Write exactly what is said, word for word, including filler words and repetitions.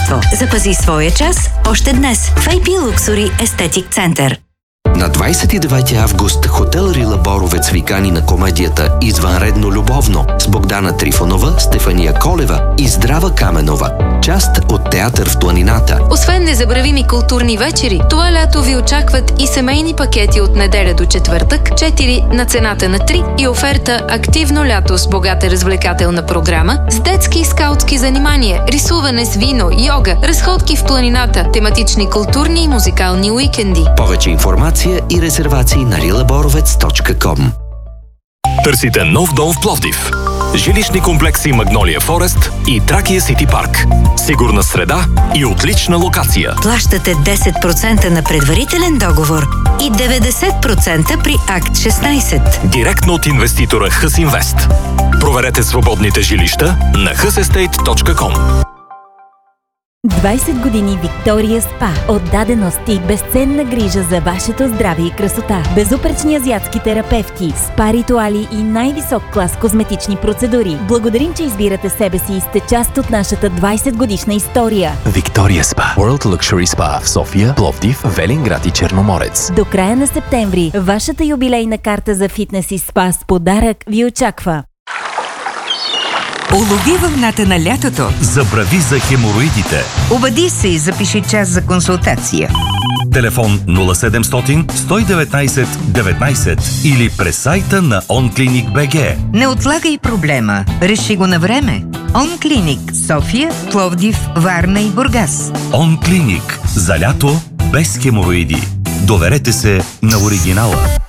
качество. Запази своя час още днес в ай пи Luxury Aesthetic Center. На двадесет и девети август хотел Рила Боровец ви кани на комедията "Извънредно любовно" с Богдана Трифонова, Стефания Колева и Здрава Каменова. Част от Театър в планината. Освен незабравими културни вечери, това лято ви очакват и семейни пакети от неделя до четвъртък, четири на цената на три и оферта "Активно лято" с богата развлекателна програма, с детски и скаутски занимания, рисуване с вино, йога, разходки в планината, тематични културни и музикални уикенди. Повече информация и резервации на рила боровец точка ком. Търсите нов дом в Пловдив. Жилищни комплекси Магнолия Форест и Тракия Сити Парк. Сигурна среда и отлична локация. Плащате десет процента на предварителен договор и деветдесет процента при акт шестнадесет. Директно от инвеститора Хъсинвест. Проверете свободните жилища на хъс естейт точка ком. двадесет години Виктория Спа. Отдаденост и безценна грижа за вашето здраве и красота. Безупречни азиатски терапевти, спа ритуали и най-висок клас козметични процедури. Благодарим, че избирате себе си и сте част от нашата двадесет годишна история. Виктория Спа. World Luxury Spa в София, Пловдив, Велинград и Черноморец. До края на септември вашата юбилейна карта за фитнес и спа с подарък ви очаква. Улови вълната на лятото. Забрави за хемороидите. Обади се и запиши час за консултация. Телефон нула седемстотин сто и деветнадесет деветнадесет или през сайта на онклиник точка би джи. Не отлагай проблема. Реши го на време. Онклиник София, Пловдив, Варна и Бургас. Онклиник. За лято без хемороиди. Доверете се на оригинала.